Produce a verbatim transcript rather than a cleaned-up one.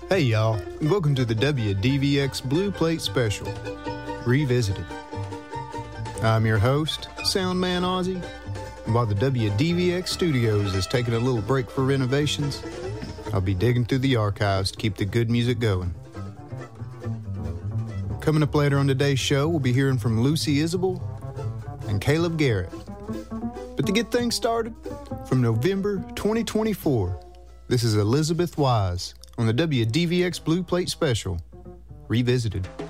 Hey y'all, and welcome to the W D V X Blue Plate Special, Revisited. I'm your host, Soundman Ozzy, and while the W D V X Studios is taking a little break for renovations, I'll be digging through the archives to keep the good music going. Coming up later on today's show, we'll be hearing from Lucy Isabel and Caleb Garrett. But to get things started, from November twenty twenty-four, this is Elizabeth Wise on the W D V X Blue Plate Special, Revisited.